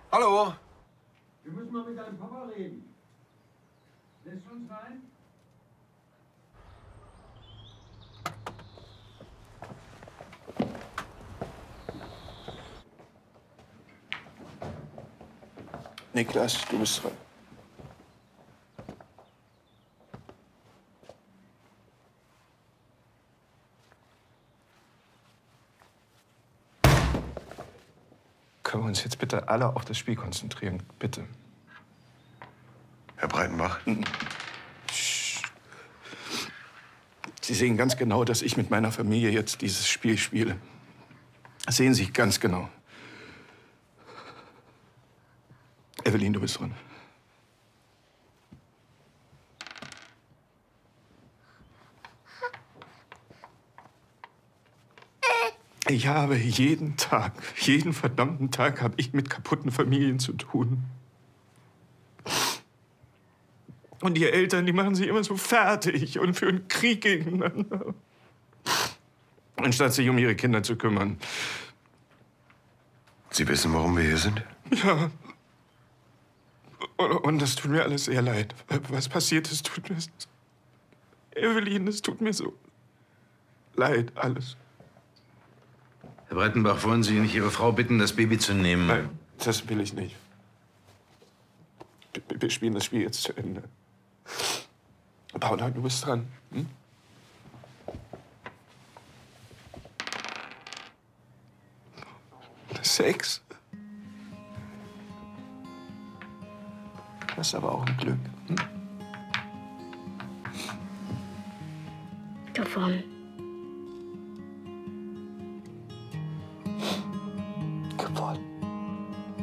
Hallo? Wir müssen mal mit deinem Papa reden. Lässt du uns rein? Niklas, du bist dran. Können wir uns jetzt bitte alle auf das Spiel konzentrieren? Bitte. Herr Breitenbach? Sie sehen ganz genau, dass ich mit meiner Familie jetzt dieses Spiel spiele. Das sehen Sie ganz genau. Evelyn, du bist dran. Ich habe jeden Tag, jeden verdammten Tag habe ich mit kaputten Familien zu tun. Und die Eltern, die machen sich immer so fertig und führen Krieg gegeneinander. Anstatt sich um ihre Kinder zu kümmern. Sie wissen, warum wir hier sind? Ja. Und das tut mir alles sehr leid. Was passiert ist, tut mir... Evelyn, es tut mir so leid, alles. Herr Breitenbach, wollen Sie nicht Ihre Frau bitten, das Baby zu nehmen? Nein, das will ich nicht. Wir spielen das Spiel jetzt zu Ende. Paula, du bist dran. Hm? Sex? Das ist aber auch ein Glück. Hm? Gewonnen. Gewonnen.